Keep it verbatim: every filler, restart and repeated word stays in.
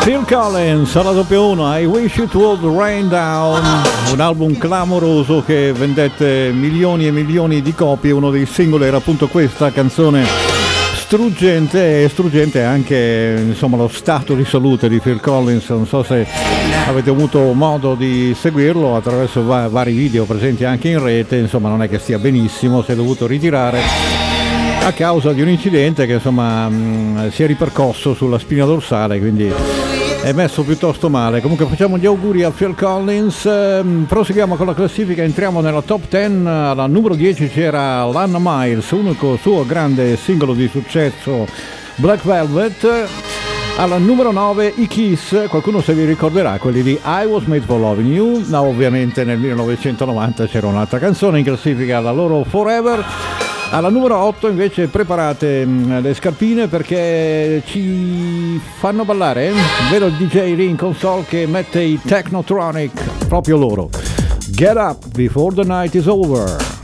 Phil Collins alla doppio uno, I Wish It Would Rain Down, un album clamoroso che vendette milioni e milioni di copie. Uno dei singoli era appunto questa canzone struggente, e struggente anche insomma lo stato di salute di Phil Collins. Non so se avete avuto modo di seguirlo attraverso va- vari video presenti anche in rete. Insomma, non è che stia benissimo, si è dovuto ritirare a causa di un incidente che insomma mh, si è ripercosso sulla spina dorsale, quindi è messo piuttosto male. Comunque facciamo gli auguri a Phil Collins. ehm, proseguiamo con la classifica, entriamo nella top dieci. Alla numero dieci c'era Lana Miles, unico suo grande singolo di successo, Black Velvet. Alla numero nove i Kiss, qualcuno se vi ricorderà, quelli di I Was Made for Loving You. No, ovviamente nel millenovecentonovanta c'era un'altra canzone in classifica, la loro Forever. Alla numero otto invece preparate mh, le scarpine perché ci fanno ballare. Vedo il D J lì in console che mette i Technotronic, proprio loro. Get up before the night is over.